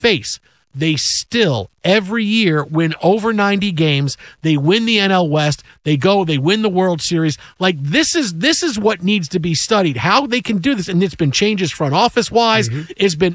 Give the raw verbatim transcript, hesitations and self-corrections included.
face, they still every year win over ninety games. They win the N L West. They go, they win the World Series. Like this is this is what needs to be studied, how they can do this. And it's been changes front office wise. Mm-hmm. It's been